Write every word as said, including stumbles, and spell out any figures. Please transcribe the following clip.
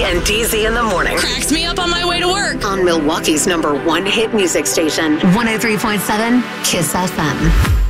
and D Z in the morning. Cracks me up on my way to work. On Milwaukee's number one hit music station. one oh three point seven Kiss F M.